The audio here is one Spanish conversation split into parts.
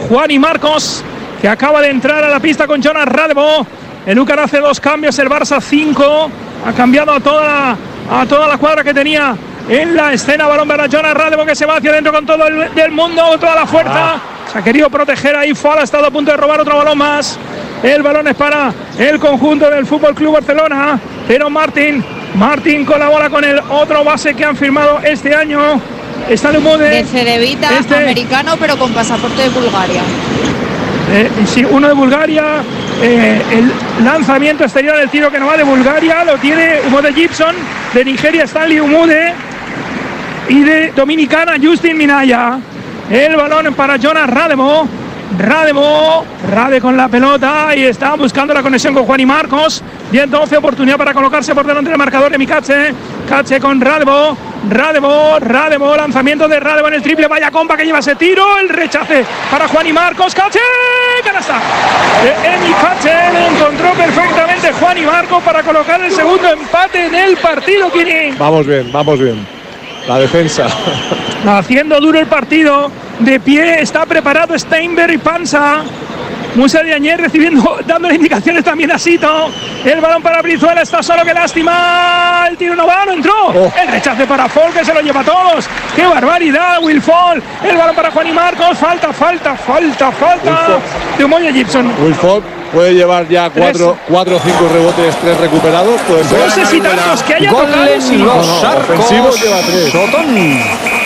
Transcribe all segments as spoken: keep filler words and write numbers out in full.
Juani Marcos, que acaba de entrar a la pista con Jonas Radebo. El Lucan hace dos cambios, el Barça cinco. Ha cambiado a toda, a toda la cuadra que tenía en la escena. Balón para Jonas Radebo, que se va hacia adentro con todo el del mundo, toda la fuerza. Ah. Se ha querido proteger ahí. Fall ha estado a punto de robar otro balón más. El balón es para el conjunto del Fútbol Club Barcelona. Pero Martín, Martín colabora con el otro base que han firmado este año. Está de Umude. De Cedevita, este, americano, pero con pasaporte de Bulgaria. Eh, sí, uno de Bulgaria. Eh, el lanzamiento exterior del tiro que no va de Bulgaria lo tiene Umude Gibson. De Nigeria, Stanley Umude. Y de Dominicana, Justin Minaya. El balón para Jonas Radebo. Radebo, Rade con la pelota y está buscando la conexión con Juani Marcos. diez doce, oportunidad para colocarse por delante del marcador de Mikache. Cache con Radebo, Radebo, Radebo, lanzamiento de Radebo en el triple. Vaya compa que lleva ese tiro, el rechace para Juani Marcos. Cache, canasta. Emi Cache lo encontró perfectamente Juani Marcos para colocar el segundo empate del partido. Kini. Vamos bien, vamos bien. La defensa. Haciendo duro el partido. De pie está preparado Steinberg y Pansa. Musa de Añer recibiendo, dando indicaciones también a Sito. El balón para Brizuela, está solo, qué lástima. El tiro no va, no entró. Oh. El rechace para Fall, que se lo lleva a todos. ¡Qué barbaridad, Will Fall! El balón para Juani Marcos. Falta, falta, falta, falta de Umoja Gibson. Will Fall puede llevar ya cuatro o cinco rebotes, tres recuperados. No sé si tantos que haya tocado. Los no, no, ofensivo lleva tres. Sotón.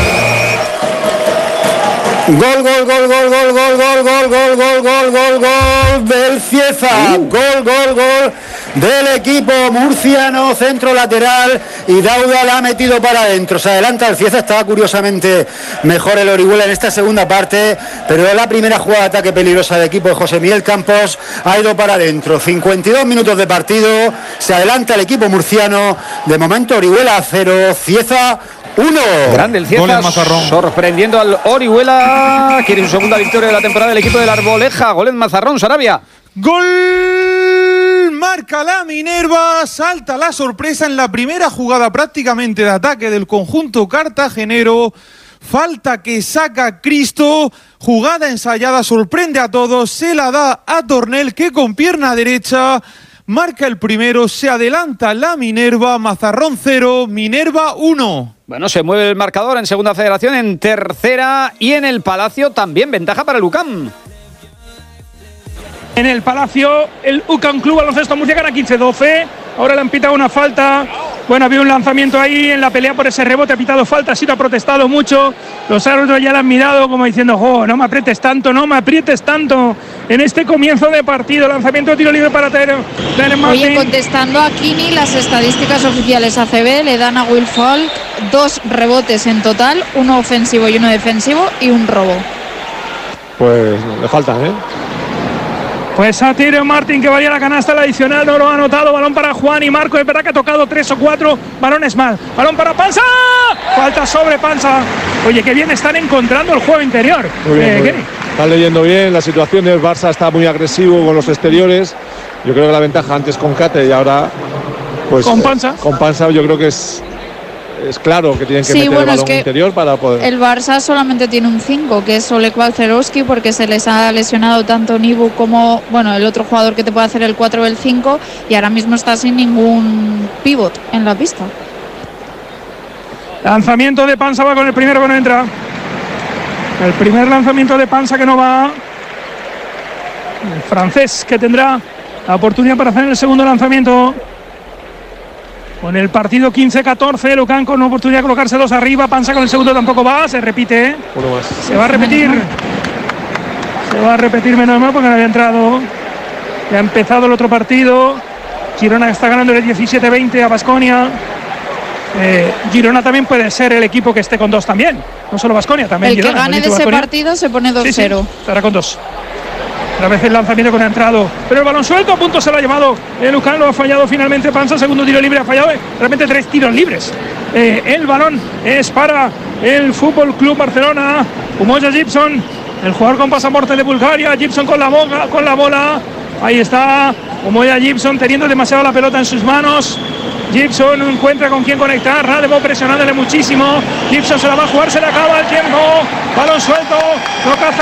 Gol, gol, gol, gol, gol, gol, gol, gol, gol, gol, gol, gol, gol del Cieza. Uh. Gol, gol, gol del equipo murciano, centro lateral, y Dauda la ha metido para adentro. Se adelanta el Cieza, estaba curiosamente mejor el Orihuela en esta segunda parte, pero la primera jugada de ataque peligrosa del equipo de José Miguel Campos ha ido para adentro. cincuenta y dos minutos de partido, se adelanta el equipo murciano. De momento Orihuela cero, Cieza uno. Grande el Cieza, sorprendiendo al Orihuela. Quiere su segunda victoria de la temporada del equipo del Arboleja. Gol en Mazarrón, Sarabia. Gol, marca la Minerva. Salta la sorpresa en la primera jugada prácticamente de ataque del conjunto cartagenero. Falta que saca Cristo. Jugada ensayada, sorprende a todos. Se la da a Tornel, que con pierna derecha marca el primero. Se adelanta la Minerva. Mazarrón cero, Minerva uno. Bueno, se mueve el marcador en segunda federación, en tercera, y en el Palacio también ventaja para el U C A M. En el Palacio, el U C A M Club Baloncesto Murcia gana quince doce. Ahora le han pitado una falta. Bueno, había un lanzamiento ahí en la pelea por ese rebote. Ha pitado falta, ha sido protestado mucho. Los árbitros ya le han mirado como diciendo: oh, no me aprietes tanto, no me aprietes tanto. En este comienzo de partido, lanzamiento de tiro libre para Tere Martin. Oye, contestando a Kini, las estadísticas oficiales A C B le dan a Will Falk dos rebotes en total, uno ofensivo y uno defensivo, y un robo. Pues le faltan, ¿eh? Pues a Tere Martin, que valía la canasta, la adicional, no lo ha anotado. Balón para Juan y Marco, es verdad que ha tocado tres o cuatro balones más. Balón para Pansa, falta sobre Pansa. Oye, qué bien están encontrando el juego interior. Muy bien, eh, muy bien. Están leyendo bien la situación. El Barça está muy agresivo con los exteriores. Yo creo que la ventaja antes con Cate y ahora pues con Pansa. Eh, con Pansa yo creo que es es claro que tienen que sí, meter bueno, el balón es que interior para poder. El Barça solamente tiene un cinco, que es Oleg Balcerowski, porque se les ha lesionado tanto Nibu como, bueno, el otro jugador que te puede hacer el cuatro o el cinco, y ahora mismo está sin ningún pivot en la pista. Lanzamiento de Pansa, va con el primero que no entra. El primer lanzamiento de Pansa que no va. El francés que tendrá la oportunidad para hacer el segundo lanzamiento. Con el partido quince catorce, Lucan con una oportunidad de colocarse dos arriba. Pansa con el segundo tampoco va, se repite. Uno más. Se va a repetir. Se va a repetir menos mal porque no había entrado. Ya ha empezado el otro partido. Girona está ganando el diecisiete veinte a Baskonia. Eh, Girona también puede ser el equipo que esté con dos también. No solo Baskonia, también el Girona. Que gane de ese Baskonia partido se pone dos cero. Sí, sí, estará con dos. Otra vez el lanzamiento con ha entrado, pero el balón suelto, a punto se lo ha llevado el Lucan, lo ha fallado finalmente Pansa, segundo tiro libre ha fallado, realmente tres tiros libres. Eh, el balón es para el Fútbol Club Barcelona. Umoja Gibson, el jugador con pasaporte de Bulgaria. Gibson con la boca, con la bola, ahí está Umoja Gibson teniendo demasiado la pelota en sus manos. Gibson no encuentra con quién conectar, Radebo presionándole muchísimo. Gibson se la va a jugar, se le acaba el tiempo, balón suelto, no caza